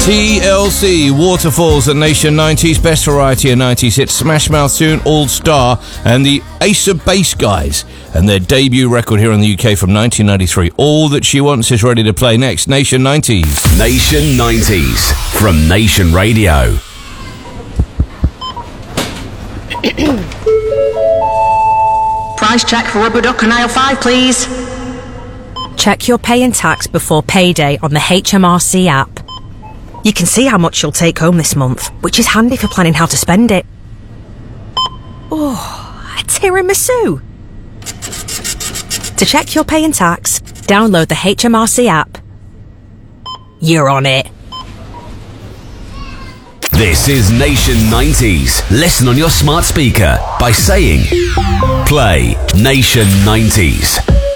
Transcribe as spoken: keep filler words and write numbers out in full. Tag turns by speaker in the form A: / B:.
A: T L C, Waterfalls, and Nation nineties, best variety of nineties hits, Smash Mouth Tune, All Star, and the Ace of Base Guys, and their debut record here in the U K from nineteen ninety-three. All That She Wants is ready to play next. Nation nineties.
B: Nation nineties from Nation Radio.
C: Price check for rubber duck on aisle five, please.
D: Check your pay and tax before payday on the H M R C app. You can see how much you'll take home this month, which is handy for planning how to spend it. Oh, a tiramisu! To check your pay and tax, download the H M R C app. You're on it.
B: This is Nation nineties. Listen on your smart speaker by saying, play Nation nineties.